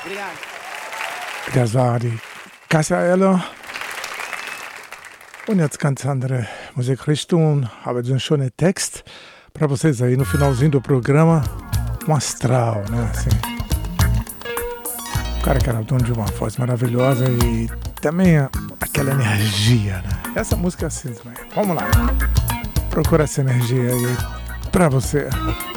Obrigado. Das war die Cassa Eller. Und jetzt ganz andere Musikrichtung, aber um schönen Text para vocês aí no finalzinho do programa. Um astral, né? Assim. O cara que era dono de uma voz maravilhosa e também aquela energia, né? Essa música é assim também. Vamos lá. Procura essa energia aí pra você.